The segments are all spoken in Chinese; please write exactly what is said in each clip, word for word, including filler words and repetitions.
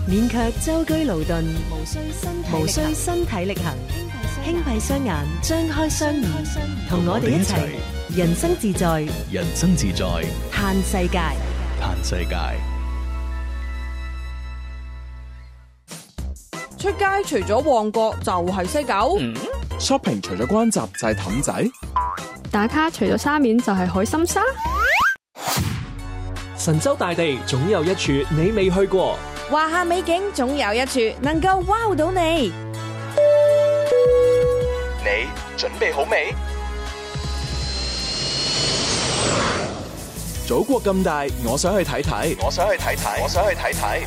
免卻舟車勞頓， 無需身體無需身體力行，輕閉雙眼，張開雙耳，同我哋一齊人生自在， 人生自在， 嘆世界， 嘆世界。 出街除咗旺角就係西九、 嗯、shopping 除咗關閘就係氹仔， 打卡除咗沙面就係海心沙。 神州大地總有一處你未去過， 華夏美景總有一處能夠 wow 到你。 你準備好未？祖國咁大，我想去睇睇，我想去睇睇，我想去睇睇。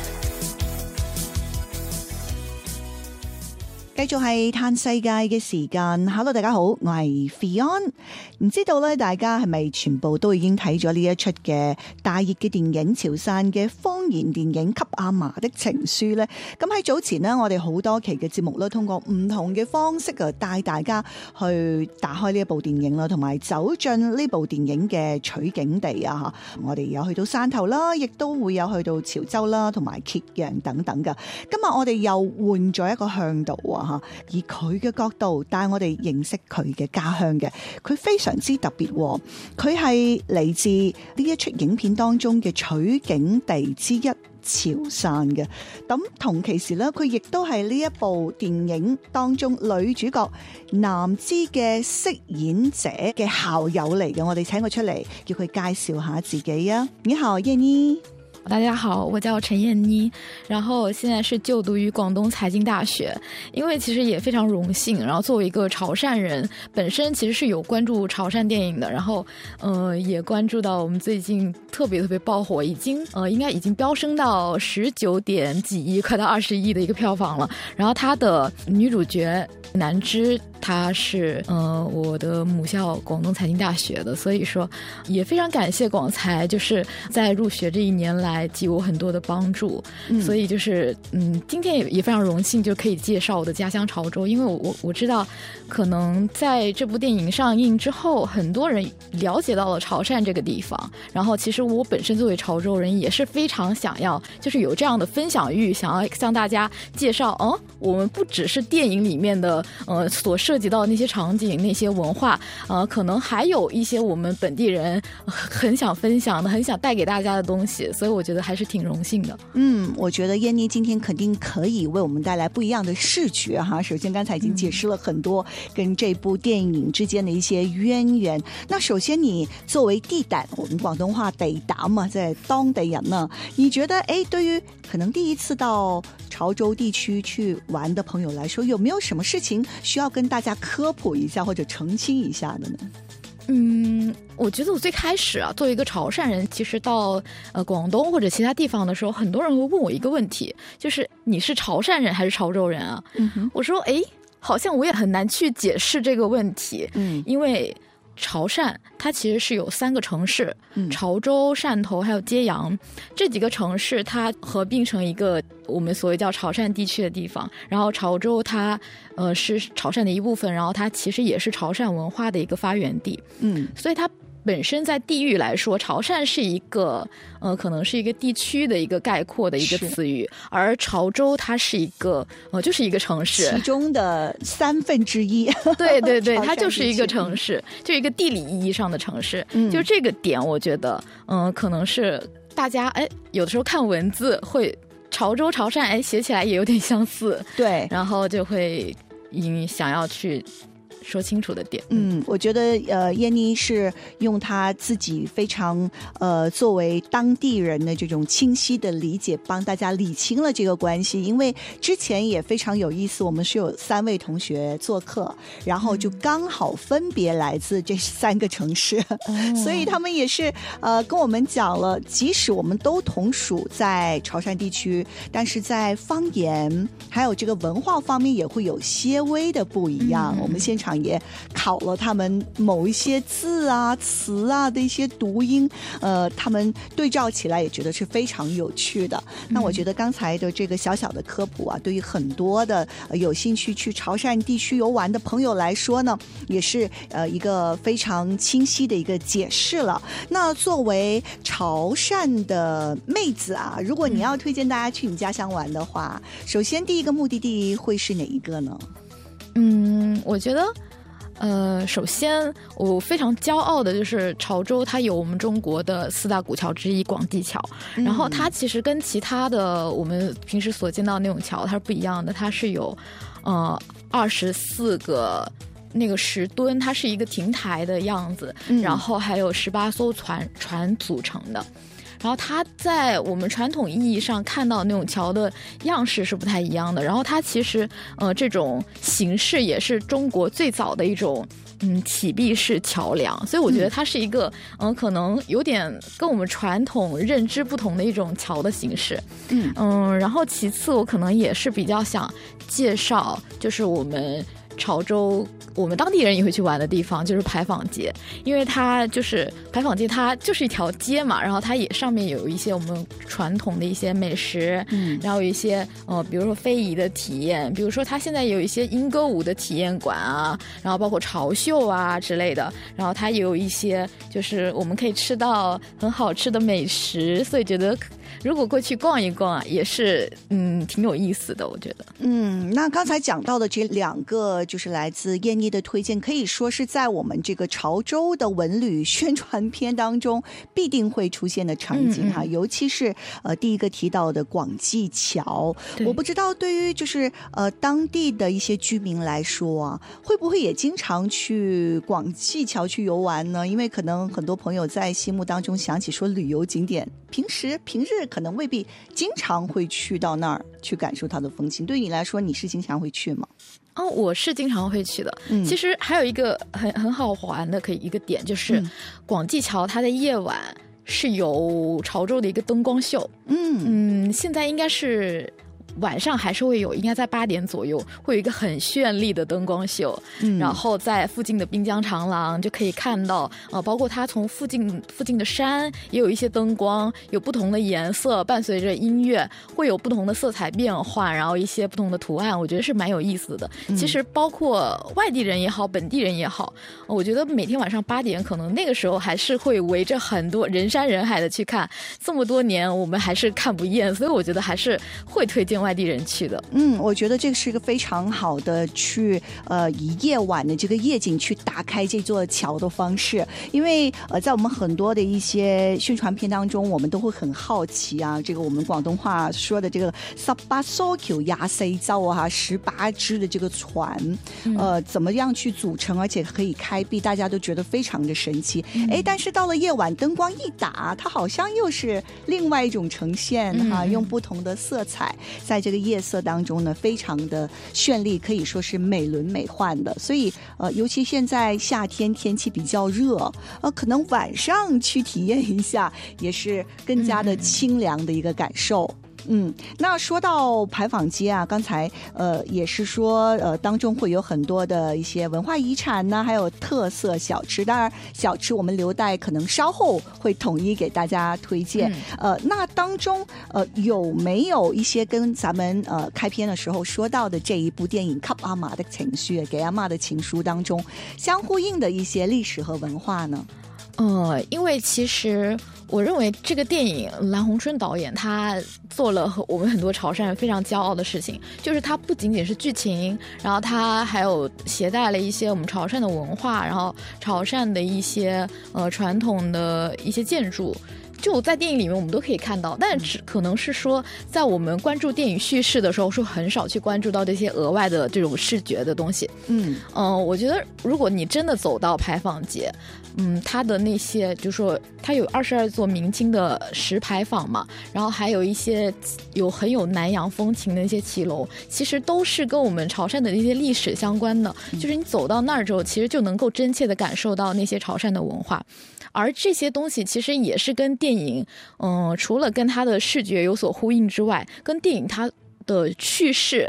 繼續係嘆世界嘅時間。Hello， 大家好，我係 Fion。唔知道咧，大家係咪全部都已經睇咗呢一出嘅大熱嘅電影，潮汕嘅方言電影《給阿嫲的情書》呢？咁喺早前呢，我哋好多期嘅節目咧，通過唔同嘅方式啊，帶大家去打開呢一部電影啦，同埋走進呢部電影嘅取景地啊！吓，我哋有去到汕頭啦，亦都會有去到潮州啦，同埋揭陽等等噶。今日我哋又換咗一個向度啊！以佢嘅角度帶我哋認識佢嘅家鄉嘅，佢非常之特別，佢係嚟自呢一出影片當中嘅取景地之一潮汕嘅。咁同其時咧，佢亦都係呢一部電影當中女主角南枝嘅飾演者嘅校友嚟嘅。我哋請佢出嚟，叫佢介紹下自己啊。你好，燕妮。 大家好，我叫陳燕妮，然後現在是就讀於廣東財經大學。因為其實也非常榮幸，然後作為一個潮汕人，本身其實是有關注潮汕電影的，然後呃也關注到我們最近特別特別爆火，已經呃應該已經飆升到十九點幾億，快到二十億的一個票房了。然後她的女主角南枝，她是呃我的母校廣東財經大學的，所以說也非常感謝廣財，就是在入學這一年來給我很多的幫助、嗯、所以就是嗯，今天也也非常榮幸就可以介紹我的家鄉潮州。因為我我我知道可能在這部電影上映之後，很多人了解到了潮汕這個地方，然後其實我本身作為潮州人也是非常想要就是有這樣的分享欲，想要向大家介紹哦、嗯，我們不只是電影裡面的呃所涉及到的那些場景那些文化呃，可能還有一些我們本地人很想分享的很想帶給大家的東西，所以我覺得還是挺榮幸的。 嗯，我覺得燕妮今天肯定可以為我們帶來不一樣的視覺哈。首先剛才已經解釋了很多跟這部電影之間的一些淵源。那首先你作為地膽，我們廣東話地膽嘛，在當地人呢，你覺得誒，對於可能第一次到潮州地區去玩的朋友來說，有沒有什麼事情需要跟大家科普一下或者澄清一下的呢？ 嗯，我覺得我最開始啊，作為一個潮汕人，其實到呃廣東或者其他地方的時候，很多人會問我一個問題，就是你是潮汕人還是潮州人啊？嗯哼，我說誒，好像我也很難去解釋這個問題，嗯，因為潮汕它其實是有三個城市，嗯、潮州、汕頭還有揭陽這幾個城市，它合併成一個我們所謂叫潮汕地區的地方。然後潮州它呃是潮汕的一部分，然後它其實也是潮汕文化的一個發源地。嗯，所以它本身在地域來說，潮汕是一個呃可能是一個地區的一個概括的一個詞語，而潮州它是一個呃就是一個城市其中的三分之一。 對對對，它就是一個城市，就一個地理意義上的城市。嗯，就這個點我覺得嗯、呃、可能是大家哎有的時候看文字會潮州潮汕哎寫起來也有點相似，對，然後就會因想要去說清楚的點。 嗯，我覺得呃燕妮是用她自己非常呃作為當地人的這種清晰的理解幫大家理清了這個關係。因為之前也非常有意思，我們是有三位同學做客，然後就剛好分別來自這三個城市，嗯、所以他們也是呃跟我們講了，即使我們都同屬在潮汕地區，但是在方言還有這個文化方面也會有些微的不一樣。嗯、我們現場长也考了他们某一些字啊词啊的一些读音，呃他们对照起来也觉得是非常有趣的。那我觉得刚才的这个小小的科普啊，对于很多的、呃、有兴趣去潮汕地区游玩的朋友来说呢，也是呃一个非常清晰的一个解释了。那作为潮汕的妹子啊，如果你要推荐大家去你家乡玩的话，首先第一个目的地会是哪一个呢？ 嗯，我觉得呃，首先我非常骄傲的就是潮州，它有我们中国的四大古桥之一广济桥，然后它其实跟其他的我们平时所见到的那种桥它是不一样的，它是有呃二十四个那个石墩，它是一个亭台的样子， 嗯、 然后还有十八艘船船组成的。然后它在我们传统意义上看到那种桥的样式是不太一样的，然后它其实呃这种形式也是中国最早的一种嗯起闭式桥梁，所以我觉得它是一个嗯、呃、可能有点跟我们传统认知不同的一种桥的形式。 嗯嗯，然后其次我可能也是比较想介绍就是我们潮州我们当地人也会去玩的地方，就是牌坊街，因为它就是牌坊街，它就是一条街嘛，然后它也上面有一些我们传统的一些美食，嗯，然后有一些呃，比如说非遗的体验，比如说它现在有一些莺歌舞的体验馆啊，然后包括潮秀啊之类的，然后它也有一些就是我们可以吃到很好吃的美食，所以觉得如果过去逛一逛啊，也是嗯挺有意思的，我觉得。 嗯，那刚才讲到的这两个就是来自燕妮的推荐，可以说是在我们这个潮州的文旅宣传片当中必定会出现的场景哈、嗯嗯，尤其是呃第一个提到的广济桥，我不知道对于就是呃当地的一些居民来说啊，会不会也经常去广济桥去游玩呢？因为可能很多朋友在心目当中想起说旅游景点，平时平日可能未必经常会去到那儿去感受它的风情。对你来说，你是经常会去吗？ 哦，我是经常会去的。嗯、其实还有一个很很好玩的可以一个点，就是广济桥它的夜晚是有潮州的一个灯光秀。嗯嗯，现在应该是晚上还是会有，应该在八点左右会有一个很绚丽的灯光秀、嗯、然后在附近的滨江长廊就可以看到呃，包括它从附近附近的山也有一些灯光，有不同的颜色，伴随着音乐会有不同的色彩变换，然后一些不同的图案，我觉得是蛮有意思的、嗯、其实包括外地人也好，本地人也好，我觉得每天晚上八点可能那个时候还是会围着很多人山人海的去看，这么多年我们还是看不厌，所以我觉得还是会推荐外地人去的。 嗯，我觉得这个是一个非常好的去呃以夜晚的这个夜景去打开这座桥的方式，因为呃在我们很多的一些宣传片当中，我们都会很好奇啊，这个我们广东话说的这个十八艘橋廿四洲啊，十八只的这个船，呃怎么样去组成，而且可以开闭，大家都觉得非常的神奇。哎、嗯，但是到了夜晚灯光一打，它好像又是另外一种呈现哈、啊嗯，用不同的色彩在这个夜色当中呢，非常的绚丽，可以说是美轮美奂的。所以呃，尤其现在夏天天气比较热，呃，可能晚上去体验一下，也是更加的清凉的一个感受。嗯，那说到牌坊街啊，刚才呃也是说呃当中会有很多的一些文化遗产呢，还有特色小吃。当然小吃我们留待可能稍后会统一给大家推荐。嗯、呃，那当中呃有没有一些跟咱们呃开篇的时候说到的这一部电影《給阿嬤的情書》給阿嬤的情書當中相呼應的一些歷史和文化呢？ 呃，因为其实我认为这个电影蓝洪春导演他做了我们很多潮汕人非常骄傲的事情，就是他不仅仅是剧情，然后他还有携带了一些我们潮汕的文化，然后潮汕的一些呃传统的一些建筑，就在电影里面我们都可以看到，但只可能是说在我们关注电影叙事的时候，是很少去关注到这些额外的这种视觉的东西。嗯嗯、呃，我觉得如果你真的走到牌坊街，嗯，它的那些就是说它有二十二座明清的石牌坊嘛，然后还有一些有很有南洋风情的一些骑楼，其实都是跟我们潮汕的一些历史相关的、嗯、就是你走到那儿之后，其实就能够真切的感受到那些潮汕的文化。而这些东西其实也是跟电影嗯、呃，除了跟它的视觉有所呼应之外，跟电影它的叙事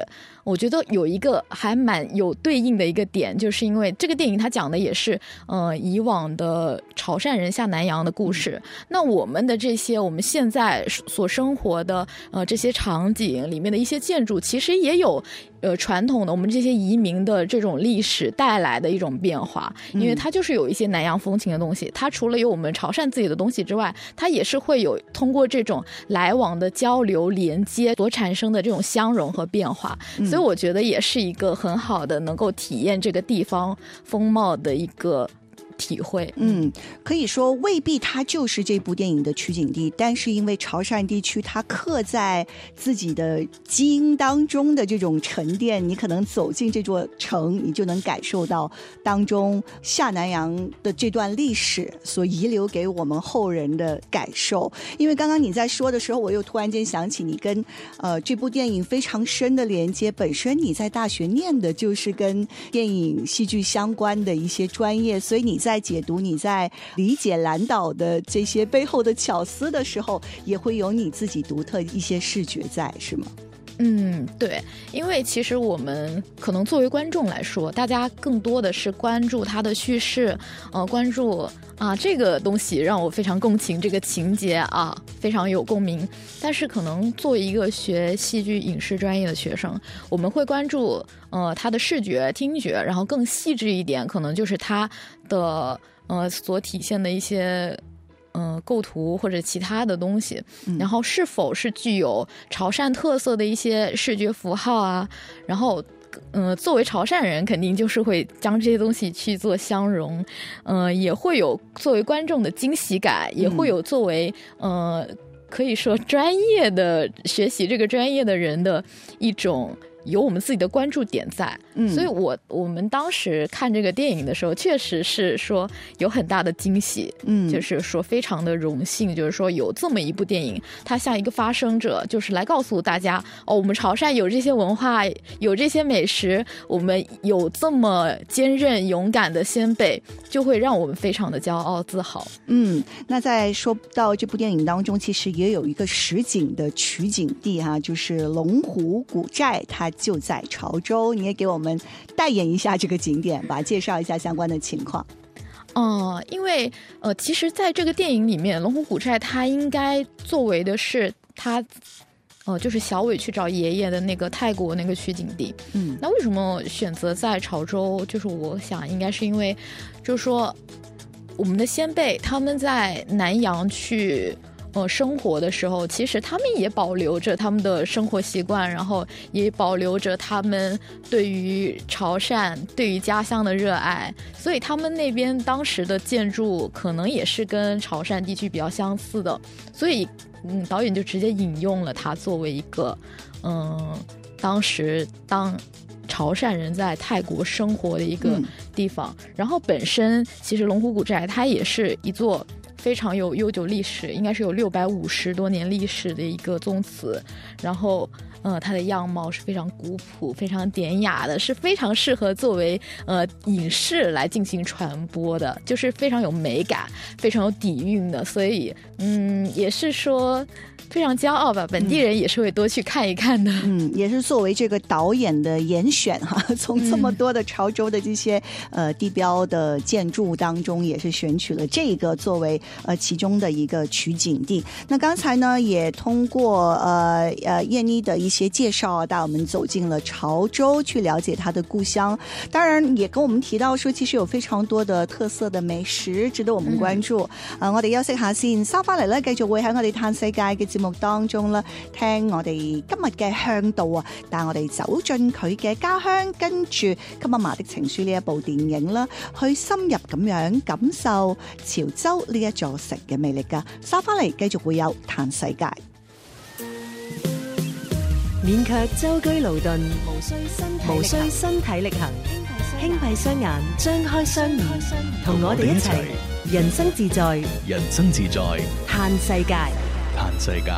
我觉得有一个还蛮有对应的一个点，就是因为这个电影它讲的也是呃以往的潮汕人下南洋的故事。那我们的这些我们现在所生活的呃这些场景里面的一些建筑，其实也有呃传统的我们这些移民的这种历史带来的一种变化，因为它就是有一些南洋风情的东西，它除了有我们潮汕自己的东西之外，它也是会有通过这种来往的交流连接所产生的这种相融和变化，嗯、所以我觉得也是一个很好的能够体验这个地方风貌的一个体会。 嗯，可以说未必它就是这部电影的取景地，但是因为潮汕地区它刻在自己的基因当中的这种沉淀，你可能走进这座城，你就能感受到当中下南洋的这段历史所遗留给我们后人的感受。因为刚刚你在说的时候，我又突然间想起你跟呃这部电影非常深的连接，本身你在大学念的就是跟电影戏剧相关的一些专业，所以你在解读你在理解蓝岛的这些背后的巧思的时候，也会有你自己独特一些视觉在，是吗？ 嗯，对，因为其实我们可能作为观众来说，大家更多的是关注它的叙事，呃，关注啊这个东西让我非常共情，这个情节啊非常有共鸣。但是可能作为一个学戏剧影视专业的学生，我们会关注呃它的视觉、听觉，然后更细致一点，可能就是它的呃所体现的一些。嗯，构图或者其他的东西，然后是否是具有潮汕特色的一些视觉符号啊，然后嗯、呃，作为潮汕人肯定就是会将这些东西去做相融，嗯、呃，也会有作为观众的惊喜感，也会有作为呃可以说专业的学习这个专业的人的一种有我们自己的关注点在，嗯，所以我我们当时看这个电影的时候，确实是说有很大的惊喜，嗯，就是说非常的荣幸，就是说有这么一部电影，它像一个发声者，就是来告诉大家，哦，我们潮汕有这些文化，有这些美食，我们有这么坚韧勇敢的先辈，就会让我们非常的骄傲自豪。 嗯，那在说到这部电影当中，其实也有一个实景的取景地哈、啊，就是龙湖古寨，它就在潮州，你也给我们代言一下这个景点吧，介绍一下相关的情况。 嗯、呃，因为呃，其实在这个电影里面，龙湖古寨它应该作为的是它，呃，就是小伟去找爷爷的那个泰国那个取景地。嗯，那为什么选择在潮州？就是我想应该是因为，就是说我们的先辈他们在南洋去。呃，生活的时候，其实他们也保留着他们的生活习惯，然后也保留着他们对于潮汕、对于家乡的热爱，所以他们那边当时的建筑可能也是跟潮汕地区比较相似的，所以，嗯，导演就直接引用了它作为一个，嗯，当时当潮汕人在泰国生活的一个地方。嗯、然后本身其实龙湖古寨它也是一座。非常有悠久历史，应该是有六百五十多年历史的一个宗祠，然后呃，它的样貌是非常古朴、非常典雅的，是非常适合作为呃影视来进行传播的，就是非常有美感、非常有底蕴的，所以嗯，也是说。非常骄傲吧，本地人也是会多去看一看的。 嗯，也是作为这个导演的严选哈，从这么多的潮州的这些、嗯、呃地标的建筑当中，也是选取了这个作为呃其中的一个取景地。那刚才呢，也通过呃呃燕妮的一些介绍，带我们走进了潮州，去了解她的故乡。当然，也跟我们提到說，其實有非常多的特色的美食值得我們關注。嗯呃、我哋休息下先，收翻嚟咧，繼續會喺我哋嘆世界嘅節目當中啦，聽我哋今日嘅向導啊，帶我哋走進佢嘅家鄉，跟住《給媽媽的情書》呢一部電影啦，去深入咁樣感受潮州呢一座城嘅魅力㗎。收翻嚟繼續會有嘆世界。 免卻舟車勞頓，無需身體力行，輕閉雙眼，張開雙耳，同我哋一齊人生自在， 人生自在， 嘆世界， 嘆世界。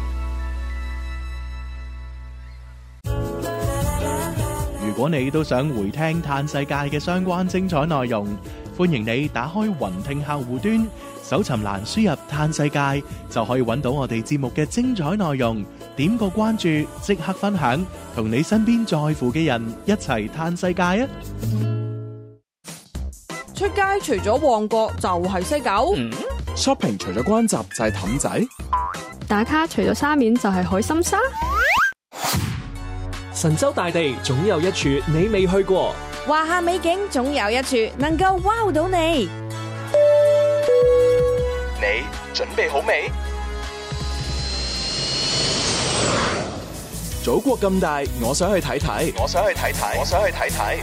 如果你都想回聽嘆世界嘅相關精彩內容，歡迎你打開雲聽客戶端，搜尋欄輸入嘆世界，就可以揾到我哋節目嘅精彩內容。 點個關注，即刻分享，同你身邊在乎嘅人一齊嘆世界啊！ 出街除咗旺角就係西九、 嗯、shopping 除咗關閘就係氹仔， 打卡除咗沙面就係海心沙。 神州大地總有一處你未去過， 華夏美景總有一處能夠 wow 到你。 你準備好未？祖國咁大，我想去睇睇，我想去睇睇，我想去睇睇。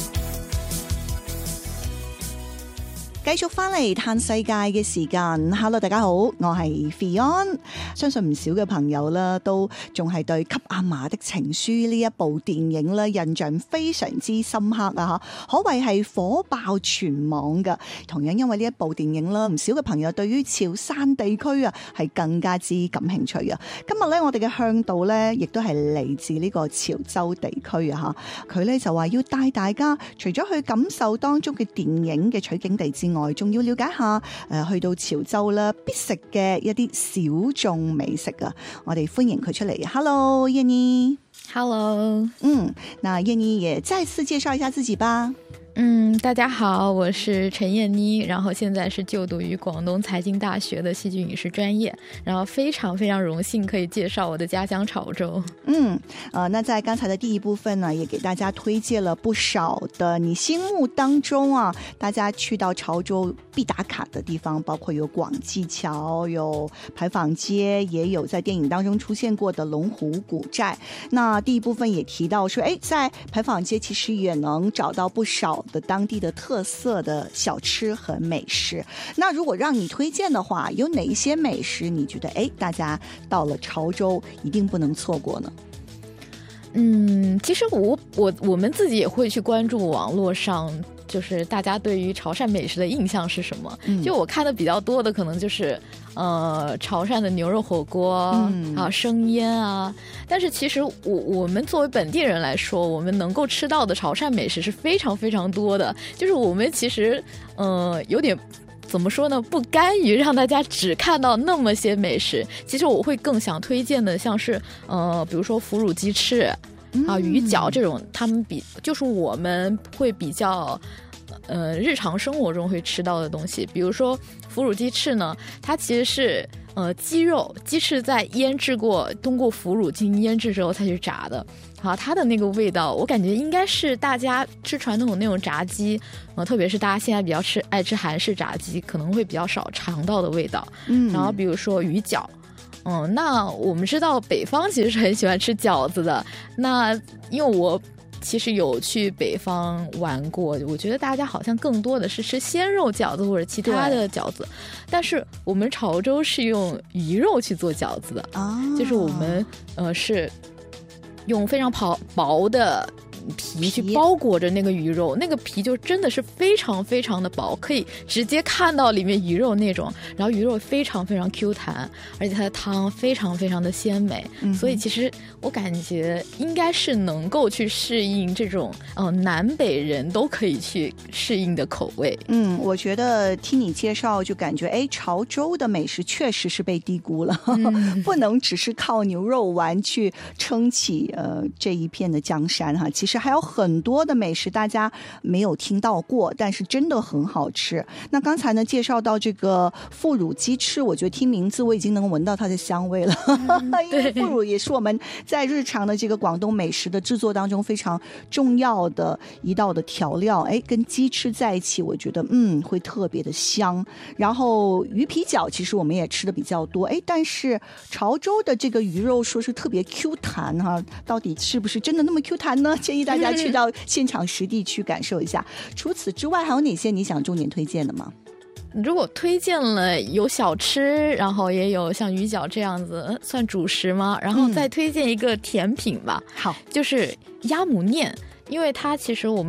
繼續翻嚟嘆世界嘅時間 ，Hello 大家好，我係 Fion。相信唔少嘅朋友啦，都仲係對《給阿嫲的情書》呢一部電影咧印象非常之深刻啊！可謂係火爆全網噶。同樣因為呢一部電影啦，唔少嘅朋友對於潮汕地區啊係更加之感興趣啊！今日咧我哋嘅向導咧，亦都係嚟自呢個潮州地區啊！吓，佢咧就話要帶大家除咗去感受當中嘅電影嘅取景地之外，仲要了解下誒去到潮州啦必食嘅一啲小眾美食啊！我哋歡迎佢出嚟。Hello， 燕妮。 Hello， 嗯，那燕妮也再次介紹一下自己吧。 嗯，大家好，我是陳燕妮，然後現在是就讀於廣東財經大學的戲劇影視專業，然後非常非常榮幸可以介紹我的家鄉潮州。 嗯，呃，那在剛才的第一部分呢，也給大家推薦了不少的你心目當中啊，大家去到潮州必打卡的地方，包括有廣濟橋，有牌坊街，也有在電影當中出現過的龍湖古寨。那第一部分也提到說，誒，在牌坊街其實也能找到不少的當地的特色的小吃和美食。那如果讓你推薦的話，有哪一些美食你覺得誒大家到了潮州一定不能錯過呢？ 嗯，其實我我我們自己也會去關注網絡上，就是大家對於潮汕美食的印象是什麼？嗯、就我看的比較多的可能就是呃潮汕的牛肉火鍋、嗯、啊生醃啊，但是其實我我們作為本地人來說，我們能夠吃到的潮汕美食是非常非常多的，就是我們其實呃有點怎麼說呢，不甘於讓大家只看到那麼些美食。其實我會更想推薦的像是呃比如說腐乳雞翅啊魚餃這種，他們比就是我們會比較呃日常生活中會吃到的東西。比如說腐乳雞翅呢，它其實是呃雞肉雞翅在醃製過，通過腐乳進行醃製之後才去炸的。好，它的那個味道我感覺應該是大家吃傳統那種炸雞、呃、特別是大家現在比較吃愛吃韓式炸雞可能會比較少嘗到的味道。嗯，然後比如說魚餃，嗯，那我們知道北方其實是很喜歡吃餃子的，那因為我其實有去北方玩過，我覺得大家好像更多的是吃鮮肉餃子或者其他的餃子，但是我們潮州是用魚肉去做餃子的啊，就是我們呃是用非常薄薄的皮去包裹着那個魚肉，那個皮就真的是非常非常的薄，可以直接看到裡面魚肉那種，然後魚肉非常非常 Q 彈，而且它的湯非常非常的鮮美、嗯、所以其實我感覺應該是能夠去適應這種呃南北人都可以去適應的口味。 嗯，我覺得聽你介紹就感覺哎，潮州的美食確實是被低估了、嗯、不能只是靠牛肉丸去撐起呃這一片的江山哈，其實還有很多的美食大家沒有聽到過，但是真的很好吃。那剛才呢介紹到這個腐乳雞翅，我覺得聽名字我已經能聞到它的香味了、嗯、因為腐乳也是我們在日常的這個廣東美食的製作當中非常重要的一道的調料，哎，跟雞翅在一起我覺得嗯會特別的香。然後魚皮餃其實我們也吃的比較多，哎，但是潮州的這個魚肉說是特別 Q 彈哈，到底是不是真的那麼 Q 彈呢？建議大家去到現場實地去感受一下。除此之外還有哪些你想重點推薦的嗎？ 如果推薦了有小吃，然後也有像魚餃這樣子算主食嗎？然後再推薦一個甜品吧、嗯、好，就是鴨母念，因為它其實我們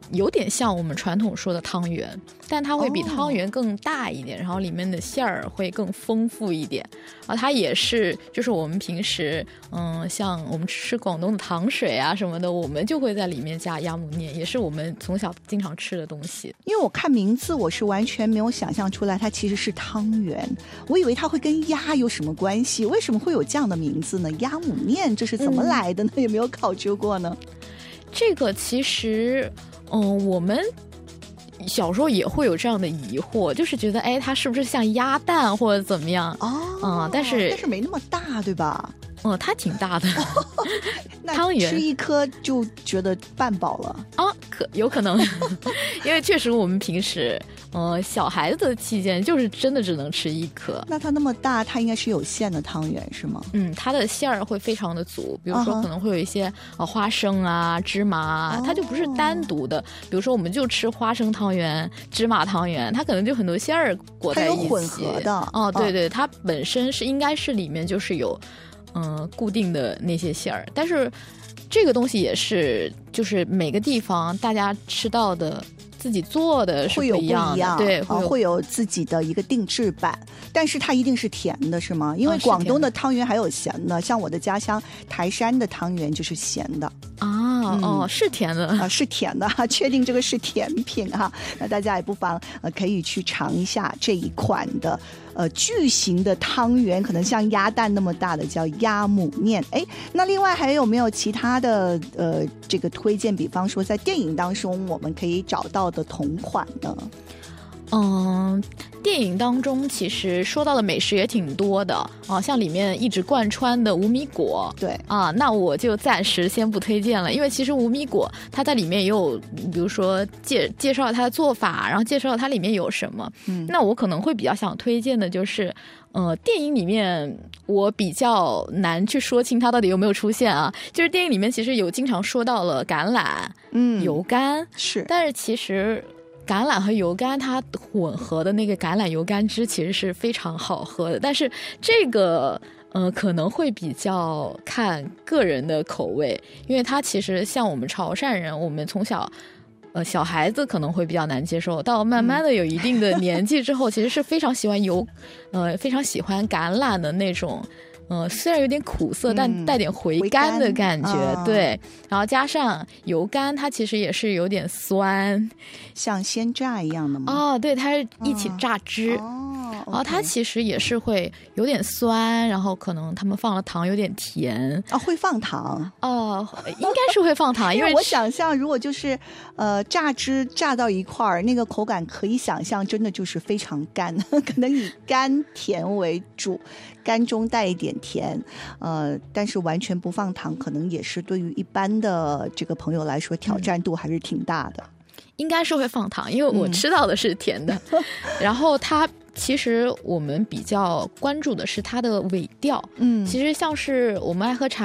有点像我们传统说的汤圆，但它会比汤圆更大一点，然后里面的馅儿会更丰富一点。然后它也是，就是我们平时，嗯，像我们吃广东的糖水啊什么的，我们就会在里面加鸭母念，也是我们从小经常吃的东西。 因为我看名字，我是完全没有想象出来它其实是汤圆，我以为它会跟鸭有什么关系？为什么会有这样的名字呢？鸭母念这是怎么来的呢？嗯、有没有考究过呢？ 这个其实。嗯，我们小时候也会有这样的疑惑，就是觉得哎，它是不是像鸭蛋或者怎么样？ 哦， 嗯，但是但是没那么大，对吧？ 嗯，它挺大的，汤圆吃一颗就觉得半饱了啊，可有可能，因为确实我们平时，呃，小孩子的期间就是真的只能吃一颗。 那它那么大，它应该是有馅的汤圆是吗？ 嗯，它的馅儿会非常的足，比如说可能会有一些、uh-huh. 呃花生啊、芝麻啊， oh. 它就不是单独的。比如说我们就吃花生汤圆、芝麻汤圆，它可能就很多馅儿裹在一起， 它有混合的。 哦，对对，它本身是应该是里面就是有。嗯，固定的那些馅儿，但是这个东西也是，就是每个地方大家吃到的自己做的是不一样的， 会有不一样， 对， 会有、哦、会有自己的一个定制版，但是它一定是甜的，是吗？因为哦、 广东的汤圆还有咸的，像我的家乡台山的汤圆就是咸的啊、嗯，哦，是甜的啊、呃，是甜的哈，确定这个是甜品哈，那大家也不妨呃可以去尝一下这一款的。呃，巨型的汤圆，可能像鸭蛋那么大的叫鸭母念。哎，那另外还有没有其他的呃这个推荐？比方说在电影当中我们可以找到的同款呢？ 嗯，电影当中其实说到的美食也挺多的啊，像里面一直贯穿的无米果， 对啊，那我就暂时先不推荐了，因为其实无米果它在里面也有，比如说介介绍它的做法，然后介绍它里面有什么。嗯，那我可能会比较想推荐的就是，呃，电影里面我比较难去说清它到底有没有出现啊，就是电影里面其实有经常说到了橄榄，嗯，油柑是， 但是其实。橄榄和油柑它混合的那个橄榄油柑汁其实是非常好喝的，但是这个呃可能会比较看个人的口味，因为它其实像我们潮汕人，我们从小呃小孩子可能会比较难接受，到慢慢的有一定的年纪之后，其实是非常喜欢油呃非常喜欢橄榄的那种。呃，虽然有点苦涩，但带点回甘的感觉， 嗯、 对。然后加上油柑，它其实也是有点酸， 像鲜榨一样的吗？ 哦，对，它是一起榨汁。 哦然后它其实也是会有点酸，然后可能他们放了糖，有点甜。 哦，会放糖？ 哦，应该是会放糖，因为我想象如果就是呃榨汁榨到一块儿，那个口感可以想象，真的就是非常干，可能以甘甜为主。甘中带一点甜，呃，但是完全不放糖，可能也是对于一般的这个朋友来说，挑战度还是挺大的。 嗯、应该是会放糖，因为我吃到的是甜的。嗯、然后它其实我们比较关注的是它的尾调，嗯，其实像是我们爱喝茶。